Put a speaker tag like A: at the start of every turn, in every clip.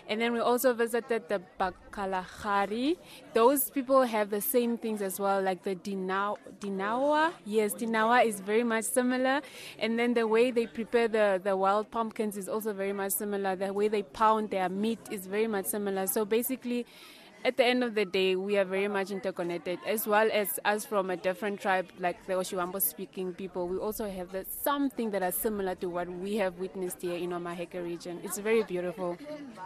A: And then we also visited the Bakalahari. Those people have the same things as well, like the Dinawa. Yes, Dinawa is very much similar. And then the way they prepare the wild pumpkins is also very much similar. The way they pound their meat is very much similar. So basically, at the end of the day, we are very much interconnected, as well as us from a different tribe, like the Oshiwambo-speaking people. We also have something that are similar to what we have witnessed here in Omaheke region. It's very beautiful.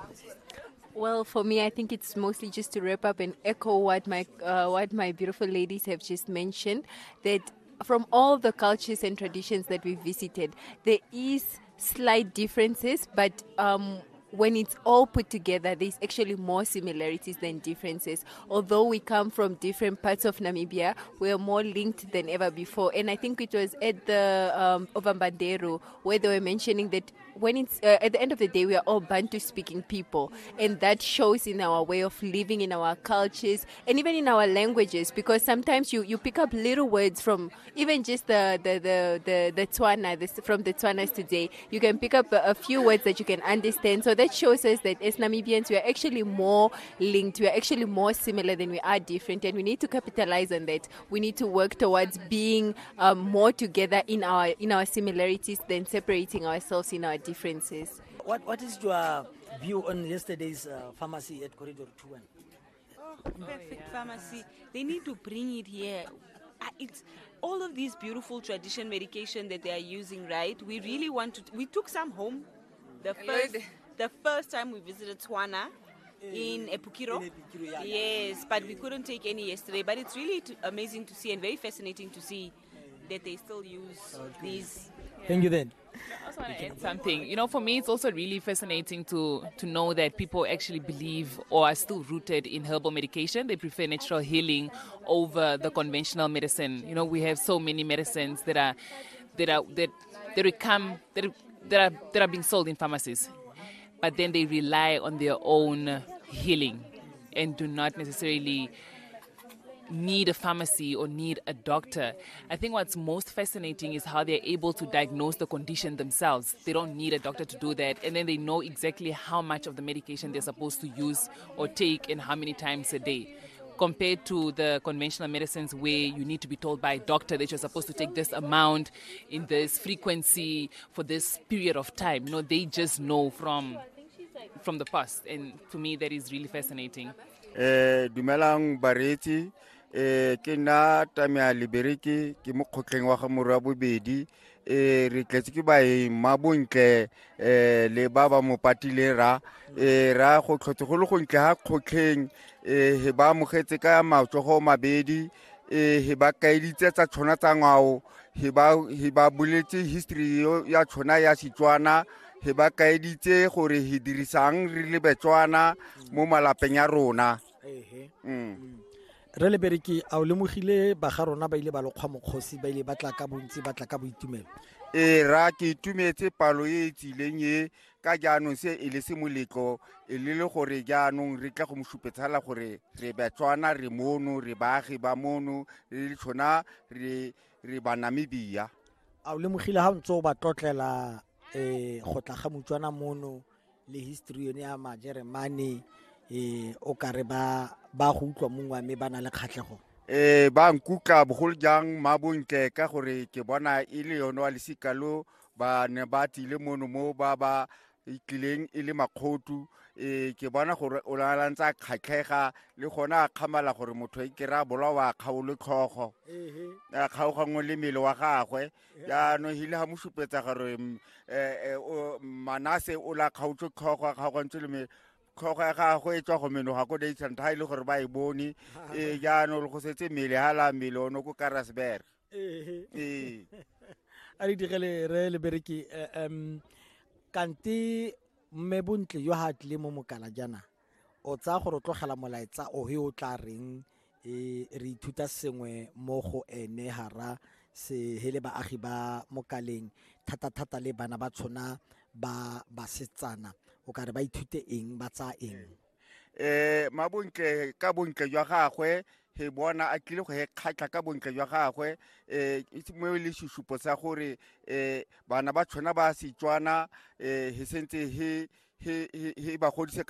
B: Well, for me, I think it's mostly just to wrap up and echo what my beautiful ladies have just mentioned, that from all the cultures and traditions that we visited, there is slight differences, but when it's all put together, there's actually more similarities than differences. Although we come from different parts of Namibia, we are more linked than ever before. And I think it was at the Ovambandero where they were mentioning that when it's at the end of the day, we are all Bantu-speaking people, and that shows in our way of living, in our cultures, and even in our languages. Because sometimes you pick up little words from even just the Tswana, from the Tswanas today. You can pick up a few words that you can understand. So that shows us that as Namibians, we are actually more linked. We are actually more similar than we are different, and we need to capitalize on that. We need to work towards being more together in our similarities than separating ourselves in our differences.
C: What is your view on yesterday's pharmacy at Corridor 2?
D: Perfect pharmacy. They need to bring it here. It's all of these beautiful tradition medication that they are using, right? We really want to. We took some home. The first time we visited Tswana in Epukiro. Yes, but we couldn't take any yesterday. But it's really amazing to see and very fascinating to see that they still use these.
C: Thank you then.
E: I also want to add something. For me, it's also really fascinating to know that people actually believe or are still rooted in herbal medication. They prefer natural healing over the conventional medicine. We have so many medicines that are being sold in pharmacies, but then they rely on their own healing and do not necessarily need a pharmacy or need a doctor. I think what's most fascinating is how they're able to diagnose the condition themselves. They don't need a doctor to do that, and then they know exactly how much of the medication they're supposed to use or take and how many times a day, compared to the conventional medicines where you need to be told by a doctor that you're supposed to take this amount in this frequency for this period of time. They just know from the past, and to me that is really fascinating.
F: Dumelang Bareti, ke na Tamia Liberiki, ke mo kgotleng wa ga Morwa Bobedi, re tletse ke ba mabontle le ba ba mo patile ra go tlhotse go le go ntle ha kgotleng he ba mogetse ka matsogo mabedi he ba kaeditse tsa tshona tsa ngwao he ba buletse history ya tshona ya Setswana he ba kaeditse gore he dirisang re le Betswana mo malapeng ya rona.
C: Re le bereki a o lemogile ba ga rona ba ile ba lokgwa mokgosi ba ile batla ka bontsi batla ka boitumelo.
F: Ra ke itumetse palo e tsileng e ka jaanong se e le se moletlo e le gore jaanong re tla go mosupetsala gore re Betswana re mono re baagi ba mono le tshona re ba Namibia.
C: A o lemogile ha ntse ba tlotlela go tla ga Motswana mono le history yone ya Majeremane o ka re ba go utlwa mongwe mme ba na le kgatlhego.
F: Ba nkukla bogolo jang mabontle ka gore ke bona e le yone wa lesikalo ba ne ba tile mono mo ba itlileng e le makgotu ke bona gore o la lantsa kgatlhega le gona a kgamala gore motho e kera bolawa kgaolo tlhogo a kgaogangwe le mmele wa gagwe ya no hile ha mosupetsa gore Manase o la kgaotse tlhogo a kgaogantse le tlhogo ya gagwe e tswa go meno ga go deitsa ntha ile gore ba e bone jaanong le go setse mmele hala mmele ono ko Karasberg.
C: A di digele re le bereki kante mme bontle yo ha tle mo mokala jana o tsa gore o tlogela molaetsa o he o tla reng re ithuta sengwe mo go ene hara se hele baagi ba mokaleng thata le bana ba tshona ba setsana o ka re ba ithute eng ba tsa eng.
F: Mabontle ka bontle jwa gagwe he bona a tlile go he kgatla ka bontle jwa gagwe itse mo le susupo sa gore bana ba tshwana ba Setswana he sentse he ba godise